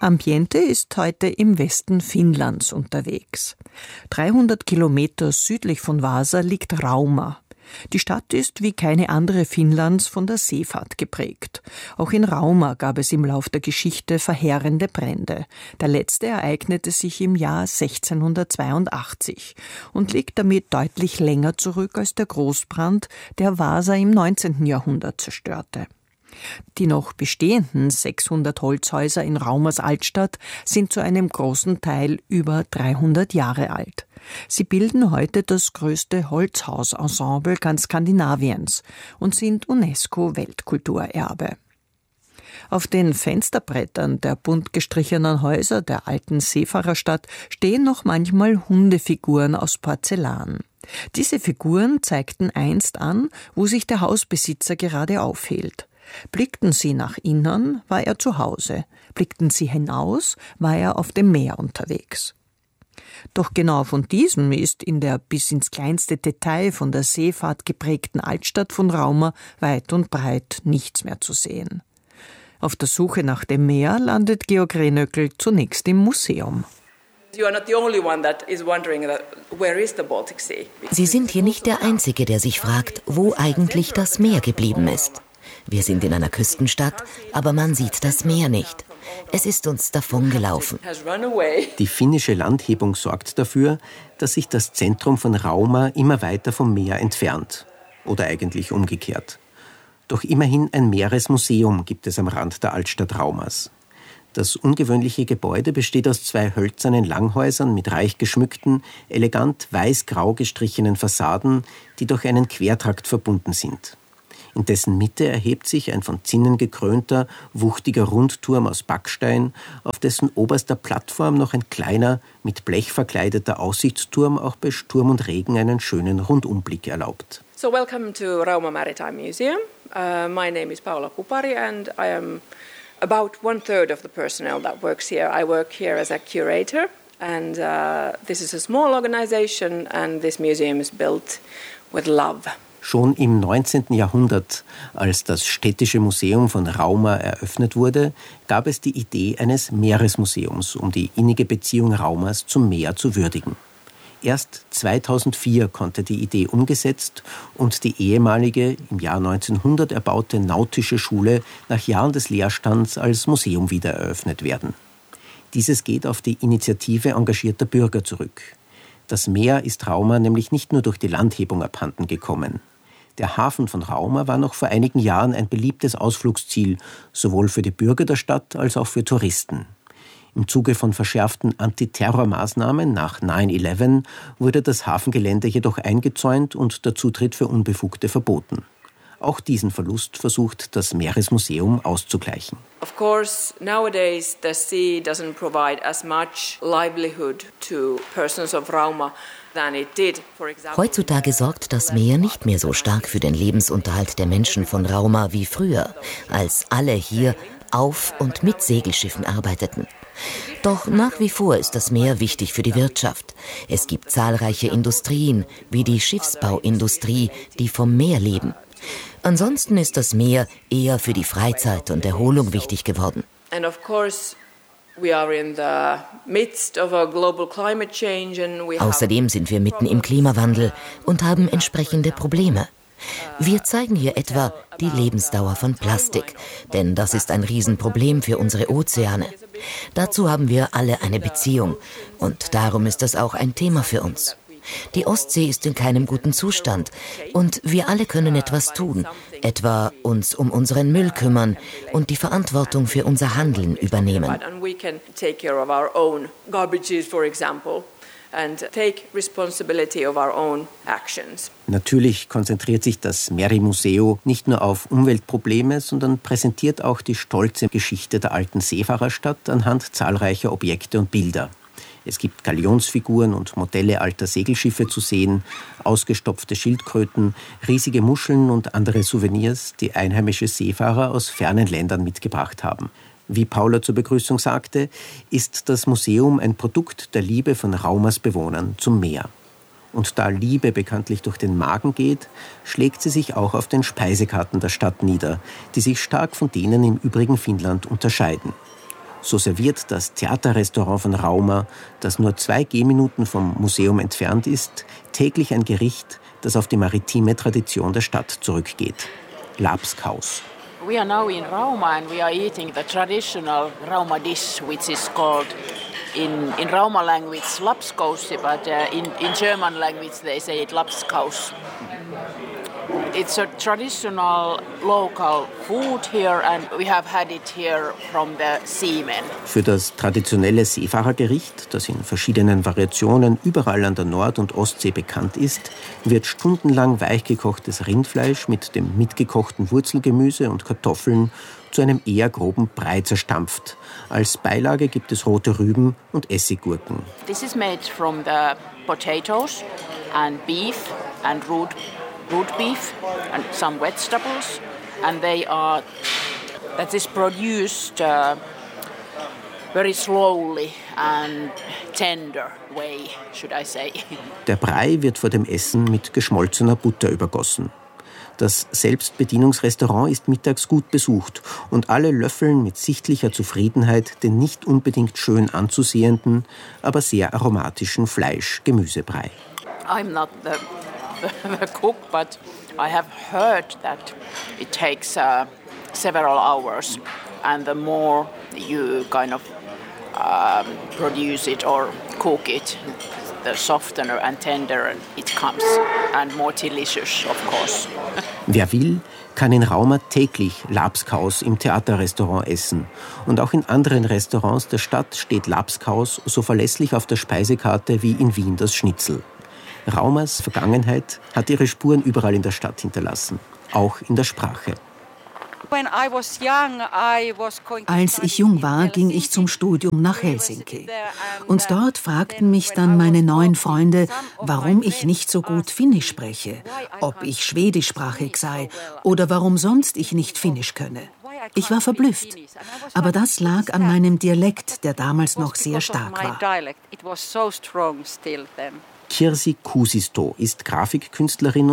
Ambiente ist heute im Westen Finnlands unterwegs. 300 Kilometer südlich von Vaasa liegt Rauma. Die Stadt ist wie keine andere Finnlands von der Seefahrt geprägt. Auch in Rauma gab es im Lauf der Geschichte verheerende Brände. Der letzte ereignete sich im Jahr 1682 und liegt damit deutlich länger zurück als der Großbrand, der Vaasa im 19. Jahrhundert zerstörte. Die noch bestehenden 600 Holzhäuser in Raumas Altstadt sind zu einem großen Teil über 300 Jahre alt. Sie bilden heute das größte Holzhausensemble ganz Skandinaviens und sind UNESCO-Weltkulturerbe. Auf den Fensterbrettern der bunt gestrichenen Häuser der alten Seefahrerstadt stehen noch manchmal Hundefiguren aus Porzellan. Diese Figuren zeigten einst an, wo sich der Hausbesitzer gerade aufhielt. Blickten sie nach innen, war er zu Hause. Blickten sie hinaus, war er auf dem Meer unterwegs. Doch genau von diesem ist in der bis ins kleinste Detail von der Seefahrt geprägten Altstadt von Rauma weit und breit nichts mehr zu sehen. Auf der Suche nach dem Meer landet Georg Renöckel zunächst im Museum. Sie sind hier nicht der Einzige, der sich fragt, wo eigentlich das Meer geblieben ist. Wir sind in einer Küstenstadt, aber man sieht das Meer nicht. Es ist uns davongelaufen. Die finnische Landhebung sorgt dafür, dass sich das Zentrum von Rauma immer weiter vom Meer entfernt. Oder eigentlich umgekehrt. Doch immerhin ein Meeresmuseum gibt es am Rand der Altstadt Raumas. Das ungewöhnliche Gebäude besteht aus 2 hölzernen Langhäusern mit reich geschmückten, elegant weiß-grau gestrichenen Fassaden, die durch einen Quertrakt verbunden sind. In dessen Mitte erhebt sich ein von Zinnen gekrönter, wuchtiger Rundturm aus Backstein, auf dessen oberster Plattform noch ein kleiner, mit Blech verkleideter Aussichtsturm auch bei Sturm und Regen einen schönen Rundumblick erlaubt. So welcome to Rauma Maritime Museum. My name is Paula Kupari and I am about 1/3 of the personnel that works here. I work here as a curator and this is a small organization and this museum is built with love. Schon im 19. Jahrhundert, als das Städtische Museum von Rauma eröffnet wurde, gab es die Idee eines Meeresmuseums, um die innige Beziehung Raumas zum Meer zu würdigen. Erst 2004 konnte die Idee umgesetzt und die ehemalige, im Jahr 1900 erbaute nautische Schule nach Jahren des Leerstands als Museum wieder eröffnet werden. Dieses geht auf die Initiative engagierter Bürger zurück. Das Meer ist Rauma nämlich nicht nur durch die Landhebung abhanden gekommen. Der Hafen von Rauma war noch vor einigen Jahren ein beliebtes Ausflugsziel, sowohl für die Bürger der Stadt als auch für Touristen. Im Zuge von verschärften Antiterrormaßnahmen nach 9/11 wurde das Hafengelände jedoch eingezäunt und der Zutritt für Unbefugte verboten. Auch diesen Verlust versucht das Meeresmuseum auszugleichen. Of course, nowadays the sea doesn't provide as much livelihood to persons of Rauma than it did, for example. Heutzutage sorgt das Meer nicht mehr so stark für den Lebensunterhalt der Menschen von Rauma wie früher, als alle hier auf und mit Segelschiffen arbeiteten. Doch nach wie vor ist das Meer wichtig für die Wirtschaft. Es gibt zahlreiche Industrien, wie die Schiffsbauindustrie, die vom Meer leben. Ansonsten ist das Meer eher für die Freizeit und Erholung wichtig geworden. And of course, we are in the midst of a global climate change and we have... Außerdem sind wir mitten im Klimawandel und haben entsprechende Probleme. Wir zeigen hier etwa die Lebensdauer von Plastik, denn das ist ein Riesenproblem für unsere Ozeane. Dazu haben wir alle eine Beziehung und darum ist das auch ein Thema für uns. Die Ostsee ist in keinem guten Zustand und wir alle können etwas tun, etwa uns um unseren Müll kümmern und die Verantwortung für unser Handeln übernehmen. Natürlich konzentriert sich das Merimuseo nicht nur auf Umweltprobleme, sondern präsentiert auch die stolze Geschichte der alten Seefahrerstadt anhand zahlreicher Objekte und Bilder. Es gibt Galionsfiguren und Modelle alter Segelschiffe zu sehen, ausgestopfte Schildkröten, riesige Muscheln und andere Souvenirs, die einheimische Seefahrer aus fernen Ländern mitgebracht haben. Wie Paula zur Begrüßung sagte, ist das Museum ein Produkt der Liebe von Raumas Bewohnern zum Meer. Und da Liebe bekanntlich durch den Magen geht, schlägt sie sich auch auf den Speisekarten der Stadt nieder, die sich stark von denen im übrigen Finnland unterscheiden. So serviert das Theaterrestaurant von Rauma, das nur 2 Gehminuten vom Museum entfernt ist, täglich ein Gericht, das auf die maritime Tradition der Stadt zurückgeht. Lapskaus. We are now in Rauma and we are eating the traditional Rauma dish, which is called in Rauma language Lapskaus, but in German language they say it Lapskaus. It's a traditional local food here and we have had it here from the seamen. Für das traditionelle Seefahrergericht, das in verschiedenen Variationen überall an der Nord- und Ostsee bekannt ist, wird stundenlang weichgekochtes Rindfleisch mit dem mitgekochten Wurzelgemüse und Kartoffeln zu einem eher groben Brei zerstampft. Als Beilage gibt es rote Rüben und Essiggurken. This is made from the potatoes and beef and root beef and some vegetables, and that is produced very slowly and tender way, should I say. Der Brei wird vor dem Essen mit geschmolzener Butter übergossen. Das Selbstbedienungsrestaurant ist mittags gut besucht und alle löffeln mit sichtlicher Zufriedenheit den nicht unbedingt schön anzusehenden, aber sehr aromatischen Fleisch-Gemüsebrei. I'm not the cook, but I have heard that it takes several hours, and the more you kind of produce it or cook it, the softer and tenderer it comes, and more delicious, of course. Wer will, kann in Rauma täglich Lapskaus im Theaterrestaurant essen. Und auch in anderen Restaurants der Stadt steht Lapskaus so verlässlich auf der Speisekarte wie in Wien das Schnitzel. Raumas Vergangenheit hat ihre Spuren überall in der Stadt hinterlassen, auch in der Sprache. Als ich jung war, ging ich zum Studium nach Helsinki. Und dort fragten mich dann meine neuen Freunde, warum ich nicht so gut Finnisch spreche, ob ich schwedischsprachig sei oder warum sonst ich nicht Finnisch könne. Ich war verblüfft. Aber das lag an meinem Dialekt, der damals noch sehr stark war. Kirsi Kuusisto ist Grafikkünstlerin